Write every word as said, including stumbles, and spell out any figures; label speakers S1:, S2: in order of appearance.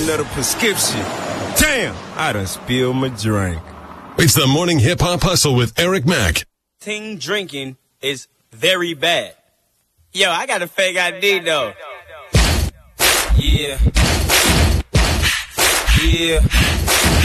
S1: another prescription. Damn, I done spilled my drink.
S2: It's the Morning Hip Hop Hustle with Eric Mack.
S3: Ting drinking is very bad. Yo, I got a fake I D though. Yeah. Yeah.